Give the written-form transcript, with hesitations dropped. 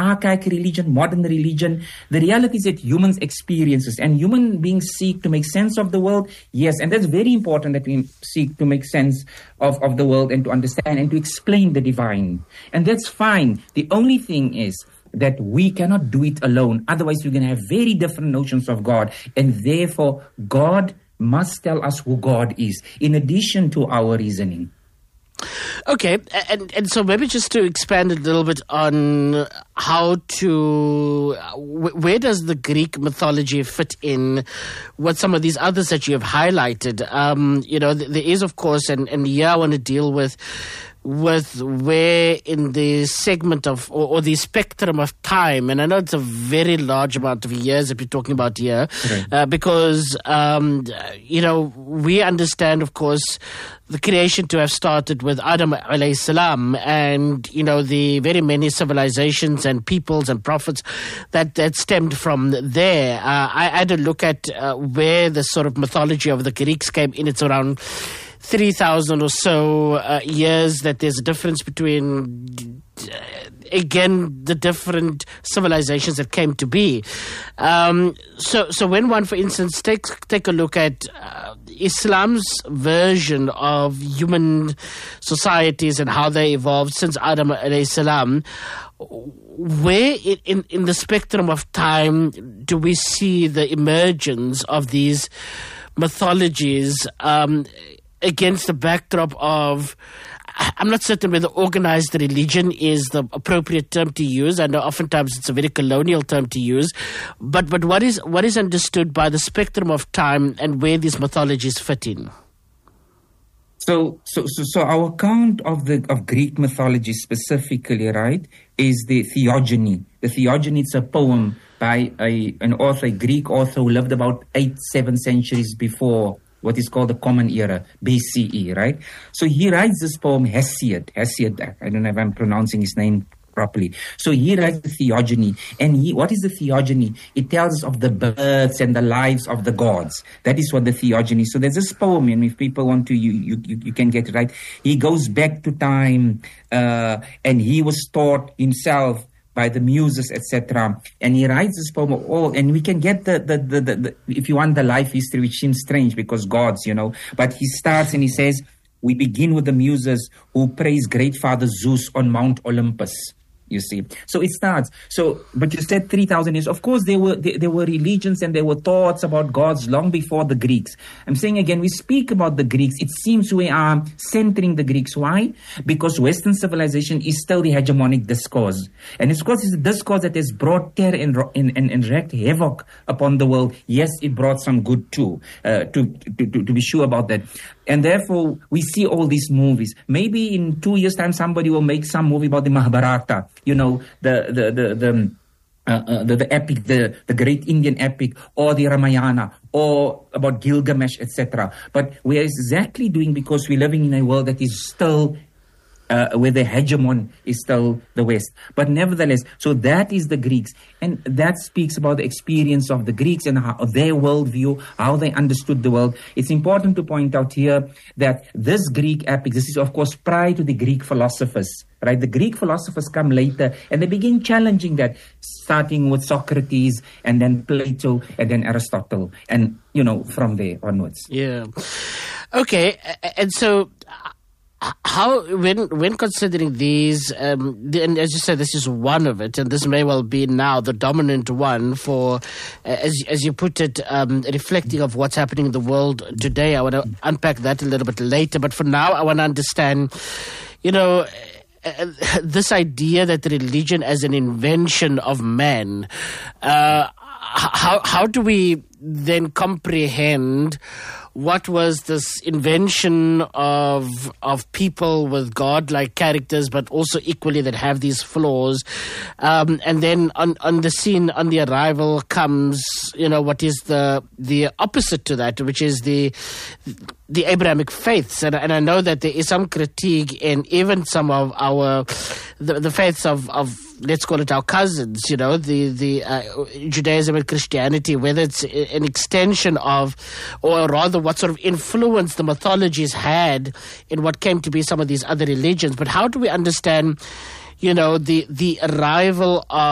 archaic religion, modern religion. The reality is that humans experiences and human beings seek to make sense of the world. Yes, and that's very important that we seek to make sense of the world and to understand and to explain the divine. And that's fine. The only thing is that we cannot do it alone. Otherwise, we're going to have very different notions of God. And therefore, God must tell us who God is, in addition to our reasoning. Okay, and so maybe just to expand a little bit on how to, where does the Greek mythology fit in with some of these others that you have highlighted? There is, of course, and here I want to deal with where in the segment of, or the spectrum of time, and I know it's a very large amount of years that we're talking about here, right. Because, we understand, of course, the creation to have started with Adam alayhi salam, and, the very many civilizations and peoples and prophets that stemmed from there. I had a look at where the sort of mythology of the Greeks came in. It's around 3,000 or so years that there's a difference between, again, the different civilizations that came to be. So when one, for instance, take a look at Islam's version of human societies and how they evolved since Adam alayhi salam, where in the spectrum of time do we see the emergence of these mythologies against the backdrop of, I'm not certain whether organized religion is the appropriate term to use. I know oftentimes it's a very colonial term to use, but what is understood by the spectrum of time and where these mythologies fit in? So our account of Greek mythology specifically, right, is the Theogony. The Theogony is a poem by an author, a Greek author who lived about 7 centuries before what is called the Common Era, BCE, right? So he writes this poem, Hesiod, I don't know if I'm pronouncing his name properly. So he writes the Theogony. And what is the Theogony? It tells us of the births and the lives of the gods. That is what the Theogony is. So there's this poem, and if people want to, you can get it right. He goes back to time, and he was taught himself by the muses, etc. And he writes this poem and we can get the if you want the life history, which seems strange because gods, but he starts and he says, we begin with the muses who praise great father Zeus on Mount Olympus. You see, so it starts. But you said 3,000 years. Of course, there were religions and there were thoughts about gods long before the Greeks. I'm saying again, we speak about the Greeks. It seems we are centering the Greeks. Why? Because Western civilization is still the hegemonic discourse, and it's because it's a discourse that has brought terror and wreaked havoc upon the world. Yes, it brought some good too. To be sure about that. And therefore, we see all these movies. Maybe in 2 years' time, somebody will make some movie about the Mahabharata. The epic, the great Indian epic, or the Ramayana, or about Gilgamesh, etc. But we are exactly doing because we're living in a world that is still where the hegemon is still the West. But nevertheless, so that is the Greeks. And that speaks about the experience of the Greeks and how their worldview, how they understood the world. It's important to point out here that this Greek epic, this is of course prior to the Greek philosophers, right? The Greek philosophers come later and they begin challenging that, starting with Socrates and then Plato and then Aristotle and, from there onwards. Yeah. Okay. And so how, when considering these, and as you said, this is one of it, and this may well be now the dominant one for, as you put it, reflecting of what's happening in the world today. I want to unpack that a little bit later, but for now, I want to understand, this idea that religion as an invention of man. How do we then comprehend what was this invention of people with God-like characters, but also equally that have these flaws? And then on the scene, on the arrival comes, what is the opposite to that, which is the Abrahamic faiths. And I know that there is some critique in even some of the faiths of let's call it our cousins, the Judaism and Christianity, whether it's an extension of, or rather what sort of influence the mythologies had in what came to be some of these other religions. But how do we understand, the arrival of